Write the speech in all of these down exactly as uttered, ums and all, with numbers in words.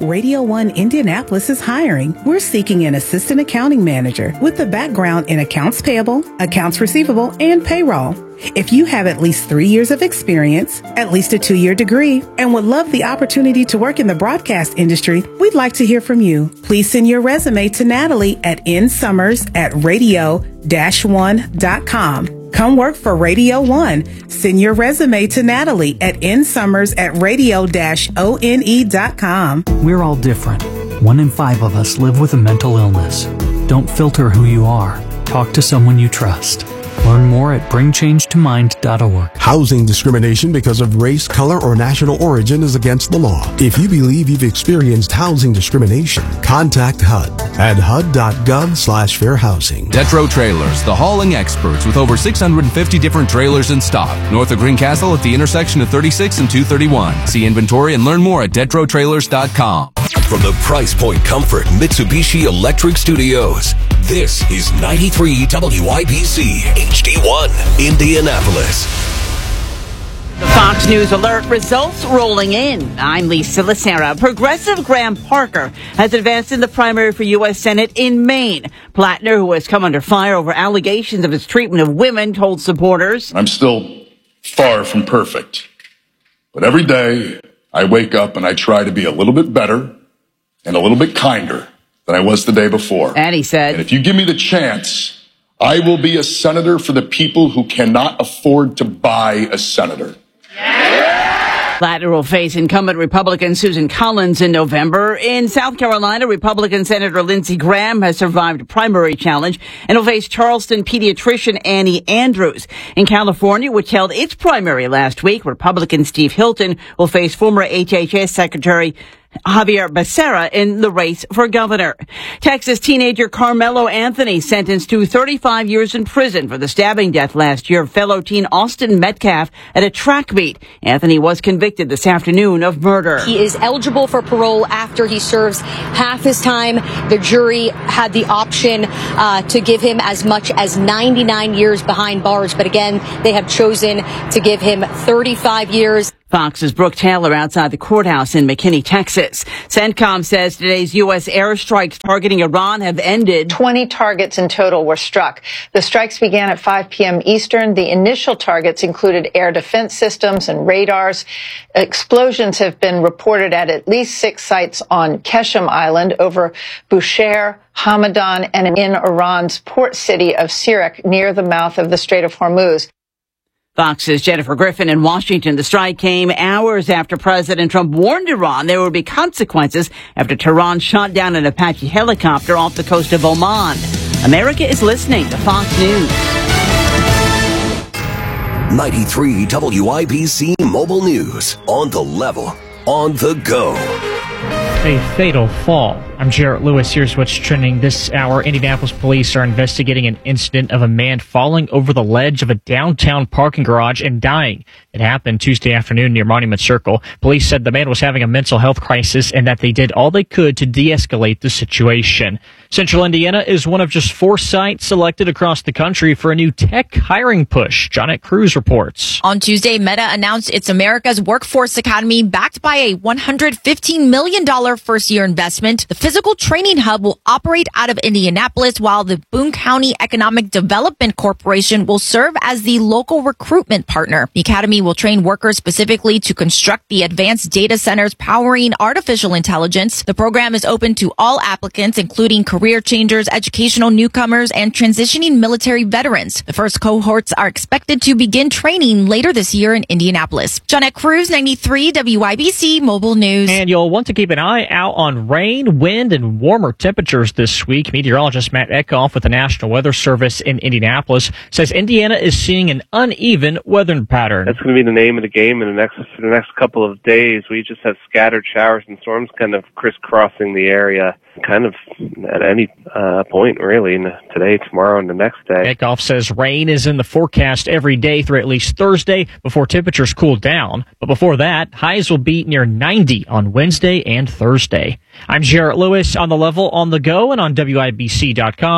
Radio One Indianapolis is hiring. We're seeking an assistant accounting manager with a background in accounts payable, accounts receivable, and payroll. If you have at least three years of experience, at least a two-year degree, and would love the opportunity to work in the broadcast industry, we'd like to hear from you. Please send your resume to Natalie at nsummers at radio dash one dot com. Come work for Radio One. Send your resume to Natalie at nsummers at radio dash one dot com. We're all different. One in five of us live with a mental illness. Don't filter who you are. Talk to someone you trust. Learn more at bring change to mind dot org. Housing discrimination because of race, color, or national origin is against the law. If you believe you've experienced housing discrimination, contact H U D at H U D dot gov slash fair housing. Detro Trailers, the hauling experts with over six hundred fifty different trailers in stock. North of Greencastle at the intersection of thirty-six and two thirty-one. See inventory and learn more at detro trailers dot com. From the Price Point Comfort Mitsubishi Electric Studios, this is ninety-three W I B C H D one, Indianapolis. The Fox News Alert results rolling in. I'm Lisa Lacera. Progressive Graham Parker has advanced in the primary for U S Senate in Maine. Plattner, who has come under fire over allegations of his treatment of women, told supporters, I'm still far from perfect, but every day I wake up and I try to be a little bit better and a little bit kinder than I was the day before. And he said, and if you give me the chance, I will be a senator for the people who cannot afford to buy a senator. Plattner will face incumbent Republican Susan Collins in November. In South Carolina, Republican Senator Lindsey Graham has survived a primary challenge and will face Charleston pediatrician Annie Andrews. In California, which held its primary last week, Republican Steve Hilton will face former H H S Secretary Javier Becerra in the race for governor. Texas teenager Carmelo Anthony sentenced to thirty-five years in prison for the stabbing death last year of fellow teen Austin Metcalf at a track meet. Anthony was convicted this afternoon of murder. He is eligible for parole after he serves half his time. The jury had the option uh, to give him as much as ninety-nine years behind bars, but again, they have chosen to give him thirty-five years. Fox's Brooke Taylor outside the courthouse in McKinney, Texas. CENTCOM says today's U S airstrikes targeting Iran have ended. twenty targets in total were struck. The strikes began at five p.m. Eastern. The initial targets included air defense systems and radars. Explosions have been reported at at least six sites on Keshem Island, over Bushehr, Hamadan, and in Iran's port city of Sirak near the mouth of the Strait of Hormuz. Fox's Jennifer Griffin in Washington. The strike came hours after President Trump warned Iran there would be consequences after Tehran shot down an Apache helicopter off the coast of Oman. America is listening to Fox News. ninety-three W I B C Mobile News. On the level, on the go. A fatal fall. I'm Jarrett Lewis. Here's what's trending this hour. Indianapolis police are investigating an incident of a man falling over the ledge of a downtown parking garage and dying. It happened Tuesday afternoon near Monument Circle. Police said the man was having a mental health crisis and that they did all they could to de-escalate the situation. Central Indiana is one of just four sites selected across the country for a new tech hiring push. Johnette Cruz reports. On Tuesday, Meta announced it's America's Workforce Academy, backed by a one hundred fifteen million dollars first-year investment. The physical training hub will operate out of Indianapolis, while the Boone County Economic Development Corporation will serve as the local recruitment partner. The academy will train workers specifically to construct the advanced data centers powering artificial intelligence. The program is open to all applicants, including career changers, educational newcomers, and transitioning military veterans. The first cohorts are expected to begin training later this year in Indianapolis. Johnette Cruz, ninety-three W I B C Mobile News. And you'll want to keep an eye out on rain, wind, and warmer temperatures this week. Meteorologist Matt Eckhoff with the National Weather Service in Indianapolis says Indiana is seeing an uneven weather pattern. That's going to be the name of the game in the next for the next couple of days. We just have scattered showers and storms kind of crisscrossing the area, kind of at any uh, point, really, in the, today, tomorrow, and the next day. Eckhoff says rain is in the forecast every day through at least Thursday before temperatures cool down. But before that, highs will be near ninety on Wednesday and Thursday. I'm Jarrett Lewis on the level, on the go, and on W I B C dot com.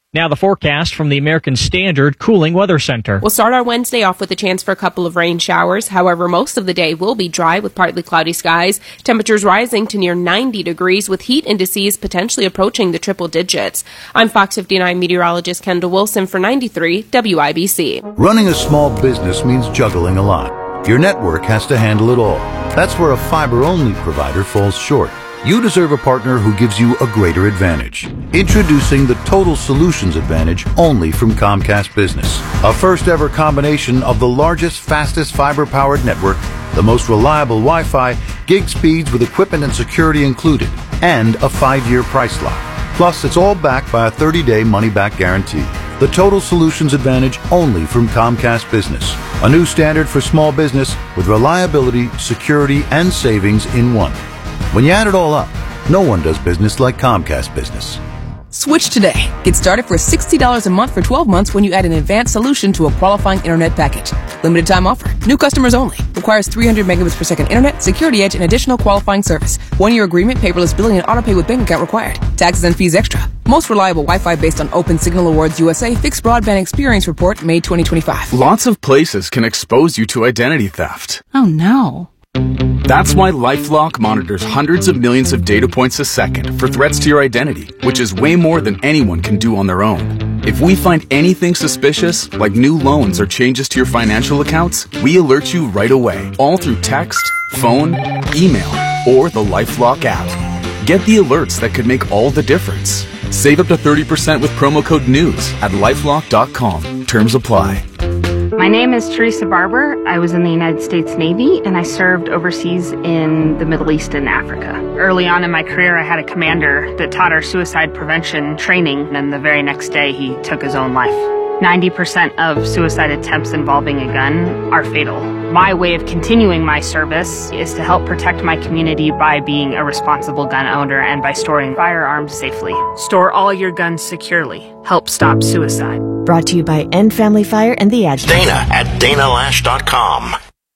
Now the forecast from the American Standard Cooling Weather Center. We'll start our Wednesday off with a chance for a couple of rain showers. However, most of the day will be dry with partly cloudy skies. Temperatures rising to near ninety degrees with heat indices potentially approaching the triple digits. I'm Fox fifty-nine meteorologist Kendall Wilson for ninety-three W I B C. Running a small business means juggling a lot. Your network has to handle it all. That's where a fiber-only provider falls short. You deserve a partner who gives you a greater advantage. Introducing the Total Solutions Advantage only from Comcast Business. A first ever combination of the largest, fastest fiber-powered network, the most reliable Wi-Fi, gig speeds with equipment and security included, and a five-year price lock. Plus, it's all backed by a thirty-day money-back guarantee. The Total Solutions Advantage only from Comcast Business. A new standard for small business with reliability, security, and savings in one. When you add it all up, no one does business like Comcast Business. Switch today. Get started for sixty dollars a month for twelve months when you add an advanced solution to a qualifying internet package. Limited time offer. New customers only. Requires three hundred megabits per second internet, security edge, and additional qualifying service. One-year agreement, paperless billing, and autopay with bank account required. Taxes and fees extra. Most reliable Wi-Fi based on Open Signal Awards U S A Fixed Broadband Experience Report, May twenty twenty-five. Lots of places can expose you to identity theft. Oh no. That's why LifeLock monitors hundreds of millions of data points a second for threats to your identity, which is way more than anyone can do on their own. If we find anything suspicious, like new loans or changes to your financial accounts, we alert you right away, all through text, phone, email, or the LifeLock app. Get the alerts that could make all the difference. Save up to thirty percent with promo code NEWS at lifelock dot com. Terms apply. My name is Teresa Barber. I was in the United States Navy and I served overseas in the Middle East and Africa. Early on in my career, I had a commander that taught our suicide prevention training, and the very next day he took his own life. ninety percent of suicide attempts involving a gun are fatal. My way of continuing my service is to help protect my community by being a responsible gun owner and by storing firearms safely. Store all your guns securely. Help stop suicide. Brought to you by End Family Fire and the Advocate. Dana at dana lash dot com.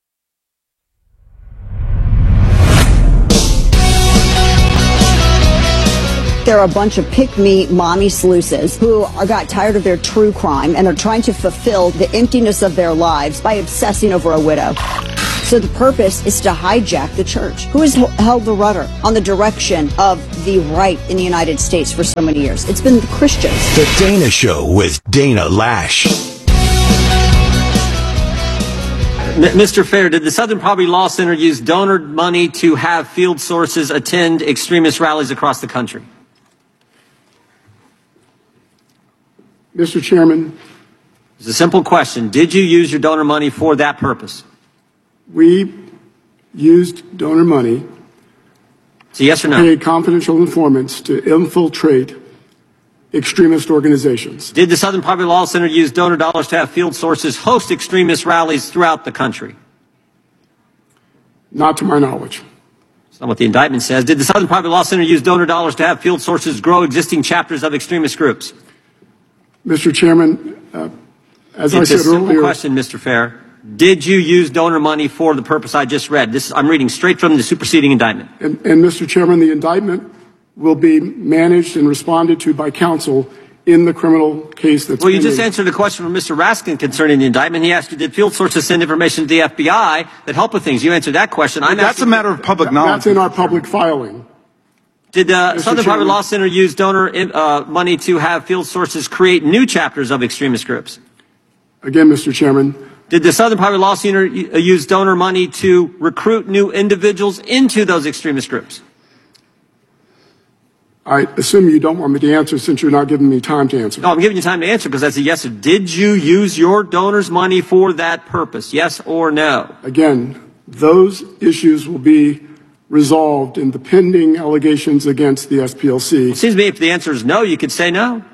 There are a bunch of pick-me mommy sleuths who are, got tired of their true crime and are trying to fulfill the emptiness of their lives by obsessing over a widow. So the purpose is to hijack the church, who has held the rudder on the direction of the right in the United States for so many years. It's been the Christians. The Dana Show with Dana Lash. Mister Fair, did the Southern Poverty Law Center use donor money to have field sources attend extremist rallies across the country? Mister Chairman. It's a simple question. Did you use your donor money for that purpose? We used donor money. So yes or no? Paid confidential informants to infiltrate extremist organizations. Did the Southern Poverty Law Center use donor dollars to have field sources host extremist rallies throughout the country? Not to my knowledge. That's not what the indictment says. Did the Southern Poverty Law Center use donor dollars to have field sources grow existing chapters of extremist groups? Mister Chairman, uh, as it's I said earlier... It's a simple earlier, question, Mister Fair. Did you use donor money for the purpose I just read? This, I'm reading straight from the superseding indictment. And, and Mister Chairman, the indictment will be managed and responded to by counsel in the criminal case that's Well, you pending. just answered a question from Mister Raskin concerning the indictment. He asked you, did field sources send information to the F B I that help with things? You answered that question. I'm That's asking, a matter of public knowledge. That's in our public filing. Did the Mister Southern Poverty Chairman. Law Center use donor uh, money to have field sources create new chapters of extremist groups? Again, Mister Chairman. Did the Southern Poverty Law Center use donor money to recruit new individuals into those extremist groups? I assume you don't want me to answer since you're not giving me time to answer. No, I'm giving you time to answer because that's a yes. Or did you use your donors' money for that purpose? Yes or no? Again, those issues will be resolved in the pending allegations against the S P L C. It seems to me if the answer is no, you could say no.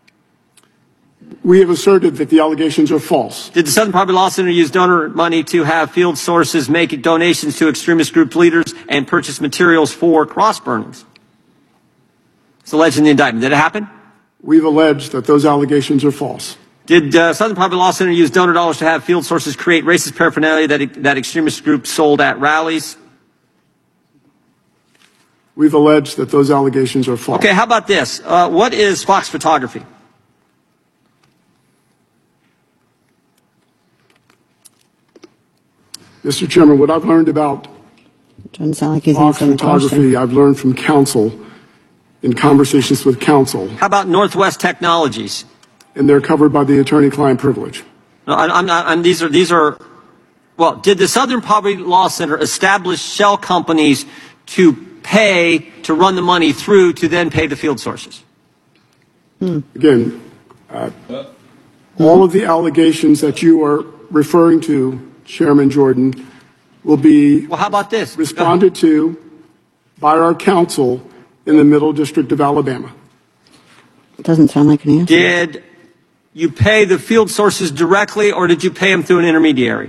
We have asserted that the allegations are false. Did the Southern Poverty Law Center use donor money to have field sources make donations to extremist group leaders and purchase materials for cross burnings? It's alleged in the indictment. Did it happen? We've alleged that those allegations are false. Did uh, Southern Poverty Law Center use donor dollars to have field sources create racist paraphernalia that, that extremist groups sold at rallies? We've alleged that those allegations are false. Okay, how about this? Uh, what is Fox Photography? Mister Chairman, what I've learned about Doesn't sound like he's Fox answering the question. photography, I've learned from counsel, in conversations with counsel, How about Northwest Technologies? and they're covered by the attorney-client privilege. No, I, I'm not. I'm, these are these are. Well, did the Southern Poverty Law Center establish shell companies to pay to run the money through to then pay the field sources? Again, uh, all of the allegations that you are referring to, Chairman Jordan, will be Well, how about this? responded to by our counsel in the Middle District of Alabama. It doesn't sound like an answer. Did you pay the field sources directly, or did you pay them through an intermediary?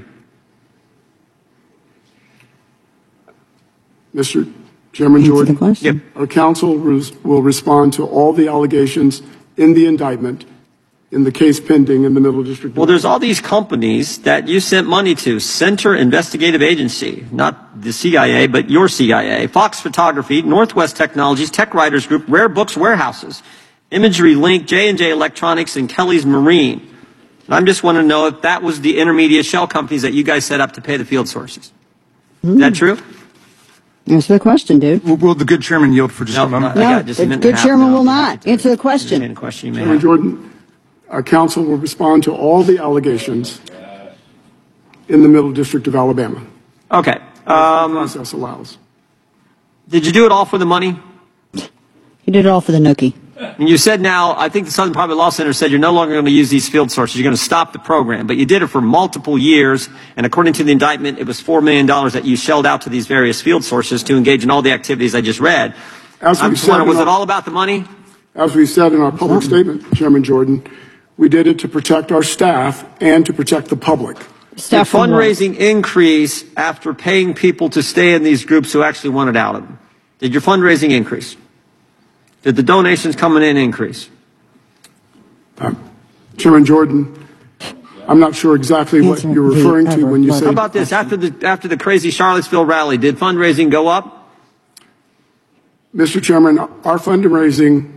Mister Chairman Answer Jordan, the question. our counsel res- will respond to all the allegations in the indictment in the case pending in the Middle District. Well, there's all these companies that you sent money to. Center Investigative Agency, not the C I A, but your C I A, Fox Photography, Northwest Technologies, Tech Writers Group, Rare Books Warehouses, Imagery Link, J and J Electronics, and Kelly's Marine. And I'm just want to know if that was the intermediate shell companies that you guys set up to pay the field sources. Is that true? Answer the question, dude. Will, will the good chairman yield for just No, a moment? I No, got just a the minute good and a half chairman now. will not. Answer the question. Any question you may Chairman have. Jordan, our counsel will respond to all the allegations in the Middle District of Alabama. Okay. The Um, process allows. did you do it all for the money? He did it all for the nookie. And you said now, I think the Southern Poverty Law Center said you're no longer going to use these field sources. You're going to stop the program. But you did it for multiple years. And according to the indictment, it was four million dollars that you shelled out to these various field sources to engage in all the activities I just read. As I'm we just said wondering, in was it our- all about the money? As we said in our public statement, Chairman Jordan, we did it to protect our staff and to protect the public. Did Staff from what? fundraising increase after paying people to stay in these groups who actually wanted out of them? Did your fundraising increase? Did the donations coming in increase? Chairman Jordan, I'm not sure exactly what Answer you're the referring to ever when you loving say. How about this? After the, after the crazy Charlottesville rally, did fundraising go up? Mister Chairman, our fundraising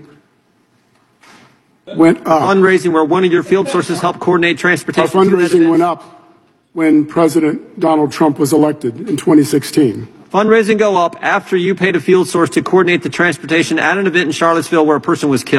went up. Fundraising where one of your field sources helped coordinate Our transportation. to that fundraising event? went up when President Donald Trump was elected in twenty sixteen. Fundraising go up after you paid a field source to coordinate the transportation at an event in Charlottesville where a person was killed.